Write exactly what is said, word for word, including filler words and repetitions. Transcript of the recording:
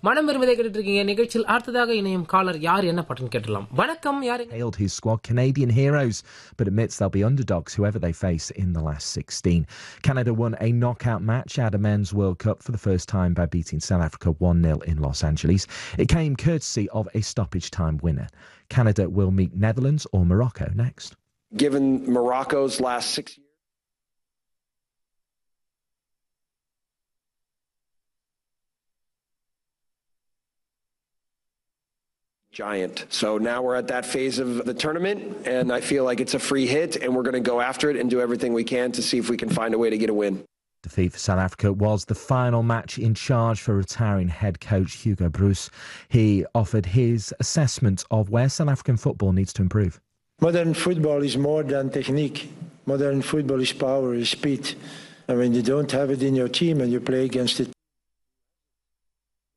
மனம் விரும்பதை கேட்டுட்டு இருக்கீங்க. நிகழ்ச்சியில் அடுத்ததாக இணையும் காலர் யார் என்ன பட்டன் கேட்டலாம். வணக்கம். யாரு? Hailed his squad Canadian heroes, but admits they'll be underdogs whoever they face in the last sixteen. Canada won a knockout match at a men's World Cup for the first time by beating South Africa one nil in Los Angeles. It came courtesy of a stoppage time winner. Canada will meet Netherlands or Morocco next. Given Morocco's last six years, giant. So now we're at that phase of the tournament, and I feel like it's a free hit, and we're going to go after it and do everything we can to see if we can find a way to get a win. Defeat for South Africa was the final match in charge for retiring head coach Hugo Broos. He offered his assessment of where South African football needs to improve. Modern football is more than technique. Modern football is power, is speed. And when you don't have it in your team and you play against it